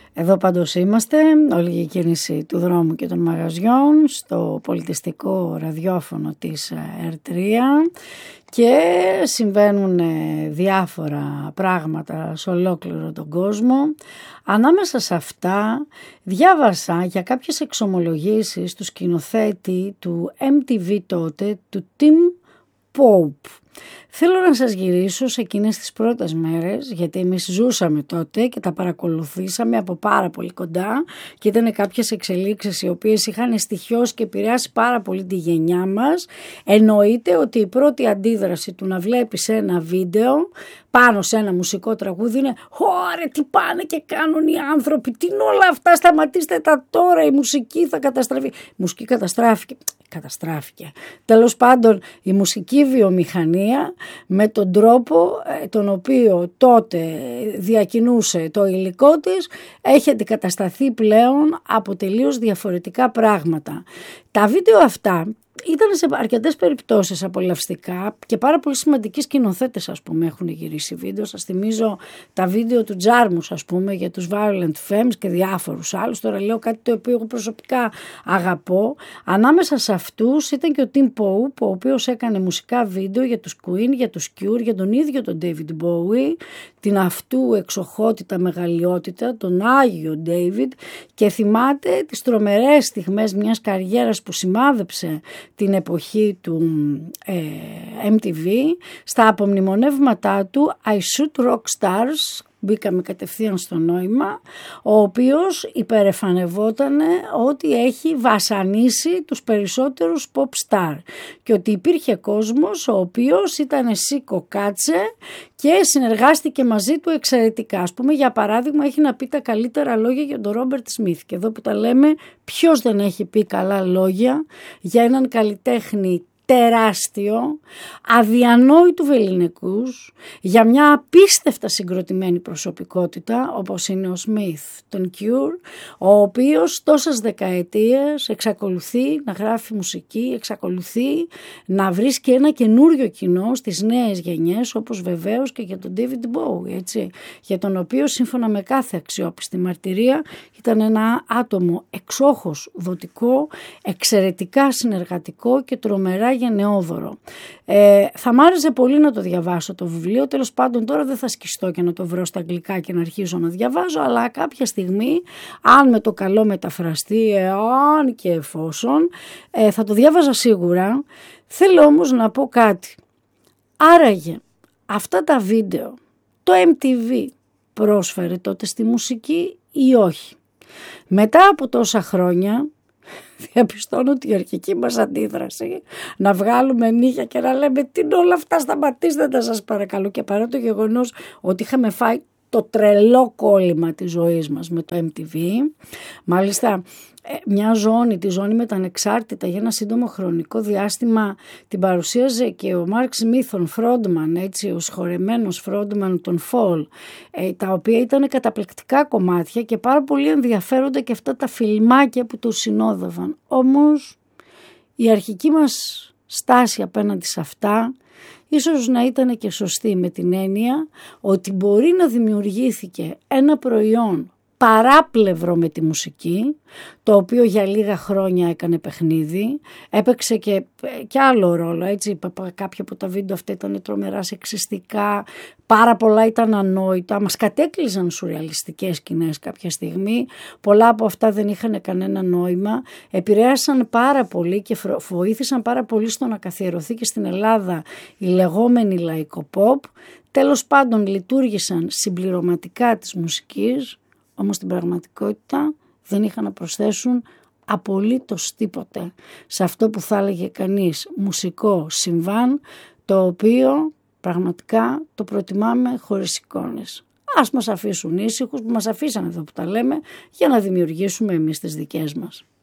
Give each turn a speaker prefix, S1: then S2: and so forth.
S1: Εδώ πάντως είμαστε, όλη η κίνηση του δρόμου και των μαγαζιών στο πολιτιστικό ραδιόφωνο της R3 και συμβαίνουν διάφορα πράγματα σε ολόκληρο τον κόσμο. Ανάμεσα σε αυτά διάβασα για κάποιες εξομολογήσεις του σκηνοθέτη του MTV τότε, του Tim Pope. Θέλω να σας γυρίσω σε εκείνες τις πρώτες μέρες, γιατί εμείς ζούσαμε τότε και τα παρακολουθήσαμε από πάρα πολύ κοντά και ήταν κάποιες εξελίξεις οι οποίες είχαν στοιχειώσει και επηρεάσει πάρα πολύ τη γενιά μας. Εννοείται ότι η πρώτη αντίδραση του να βλέπεις ένα βίντεο πάνω σε ένα μουσικό τραγούδι είναι «Ωρε, τι πάνε και κάνουν οι άνθρωποι, τι είναι όλα αυτά, σταματήστε τα τώρα, η μουσική θα καταστραφεί». Η μουσική καταστράφηκε. Τέλος πάντων, η μουσική βιομηχανία με τον τρόπο τον οποίο τότε διακινούσε το υλικό της έχει αντικατασταθεί πλέον από τελείως διαφορετικά πράγματα. Τα βίντεο αυτά ήταν σε αρκετές περιπτώσεις απολαυστικά και πάρα πολύ σημαντικοί σκηνοθέτες, ας πούμε, έχουν γυρίσει βίντεο. Σας θυμίζω τα βίντεο του Τζάρμους, ας πούμε, για τους Violent Femmes και διάφορους άλλους. Τώρα λέω κάτι το οποίο εγώ προσωπικά αγαπώ. Ανάμεσα σε αυτούς ήταν και ο Tim Pope, ο οποίος έκανε μουσικά βίντεο για τους Queen, για τους Cure, για τον ίδιο τον David Bowie, την αυτού εξοχότητα, μεγαλειότητα, τον Άγιο David, και θυμάται τις τρομερές στιγμές μιας καριέρας που σημάδεψε την εποχή του MTV στα απομνημονεύματά του I Shoot Rock Stars. Μπήκαμε κατευθείαν στο νόημα, ο οποίος υπερεφανευόταν ότι έχει βασανίσει τους περισσότερους pop star και ότι υπήρχε κόσμος ο οποίος ήταν σήκω κάτσε και συνεργάστηκε μαζί του εξαιρετικά. Ας πούμε, για παράδειγμα, έχει να πει τα καλύτερα λόγια για τον Ρόμπερτ Σμιθ, και εδώ που τα λέμε, ποιος δεν έχει πει καλά λόγια για έναν καλλιτέχνη τεράστιο, αδιανόητου βεληνικούς, για μια απίστευτα συγκροτημένη προσωπικότητα όπως είναι ο Smith, τον Cure, ο οποίος τόσες δεκαετίες εξακολουθεί να γράφει μουσική, εξακολουθεί να βρίσκει ένα καινούριο κοινό στις νέες γενιές, όπως βεβαίως και για τον David Bowie, έτσι, για τον οποίο σύμφωνα με κάθε αξιόπιστη μαρτυρία ήταν ένα άτομο εξόχως δοτικό, εξαιρετικά συνεργατικό και τρομερά γενναιόδωρο. Θα μ' άρεσε πολύ να το διαβάσω το βιβλίο. Τέλος πάντων, τώρα δεν θα σκιστώ και να το βρω στα αγγλικά και να αρχίζω να διαβάζω, αλλά κάποια στιγμή, αν με το καλό μεταφραστεί, αν και εφόσον, θα το διάβαζα σίγουρα. Θέλω όμως να πω κάτι. Άραγε αυτά τα βίντεο το MTV πρόσφερε τότε στη μουσική ή όχι? Μετά από τόσα χρόνια διαπιστώνω ότι η αρχική μας αντίδραση να βγάλουμε νύχια και να λέμε τι είναι όλα αυτά, σταματήστε τα σας παρακαλώ, και παρά το γεγονός ότι είχαμε φάει το τρελό κόλλημα της ζωής μας με το MTV, μάλιστα μια ζώνη, τη ζώνη με τα ανεξάρτητα, για ένα σύντομο χρονικό διάστημα την παρουσίαζε και ο Μάρκ Σμίθον Φρόντμαν, έτσι, ο σχορεμένος Φρόντμαν των Fall, τα οποία ήταν καταπληκτικά κομμάτια και πάρα πολύ ενδιαφέροντα και αυτά τα φιλμάκια που τους συνόδευαν. Όμως η αρχική μας στάση απέναντι σε αυτά ίσως να ήταν και σωστή, με την έννοια ότι μπορεί να δημιουργήθηκε ένα προϊόν παράπλευρο με τη μουσική, το οποίο για λίγα χρόνια έκανε παιχνίδι, έπαιξε και άλλο ρόλο, έτσι, κάποια από τα βίντεο αυτά ήταν τρομερά σεξιστικά, πάρα πολλά ήταν ανόητα, μας κατέκλυζαν σουρεαλιστικές σκηνές κάποια στιγμή, πολλά από αυτά δεν είχαν κανένα νόημα, επηρέασαν πάρα πολύ και βοήθησαν πάρα πολύ στο να καθιερωθεί και στην Ελλάδα η λεγόμενη λαϊκοπόπ. Τέλος πάντων, λειτουργήσαν συμπληρωματικά της μουσικής, όμως στην πραγματικότητα δεν είχαν να προσθέσουν απολύτως τίποτε σε αυτό που θα έλεγε κανείς μουσικό συμβάν, το οποίο πραγματικά το προτιμάμε χωρίς εικόνες. Ας μας αφήσουν ήσυχους, που μας αφήσαν εδώ που τα λέμε, για να δημιουργήσουμε εμείς τις δικές μας.